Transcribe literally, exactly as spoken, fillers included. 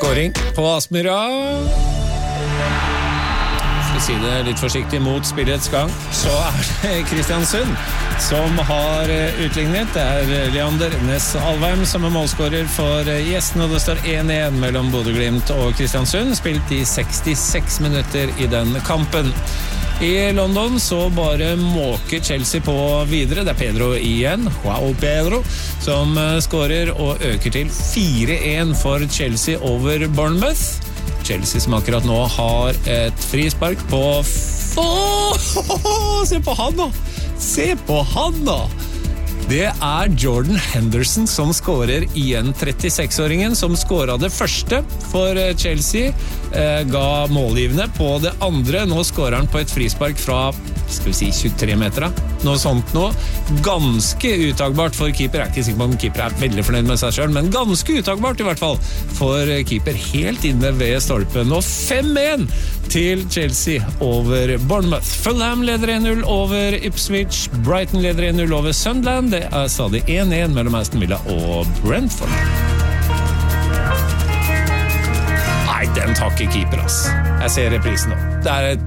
Skåring på Aspmyra. Skal si det litt forsiktig mot spillets gang, så er det Kristiansund som har utlignet. Det er Leander Næss Alvheim som er målskårer for gjestene, og det står en en mellom Bodø/Glimt og Kristiansund, spilt i sekstiseks minutter i den kampen. I London så bare måker Chelsea på videre. Det er Pedro igjen, wow Pedro, som skårer og øker til fire en for Chelsea over Bournemouth. Chelsea som akkurat nå har et frispark på oh, se på han da se på han da det er Jordan Henderson som skårer igjen, trettiseks-åringen som skåret det første for Chelsea, eh, ga målgivende på det andre. Nå skårer han på et frispark fra skal vi si tjuetre meter, noe sånt nå. Ganske uttagbart for keeper. Jeg er ikke sikker på om keeper er veldig fornøyd med seg selv, men ganske uttagbart i hvert fall for keeper, helt inne ved stolpen. Og fem en til Chelsea over Bournemouth. Fulham leder en null over Ipswich, Brighton leder en null over Sunderland. Det er stadig en en mellom Aston Villa og Brentford. Nei, den tar ikke keeper, ass. Jeg ser reprisen nå. Det er et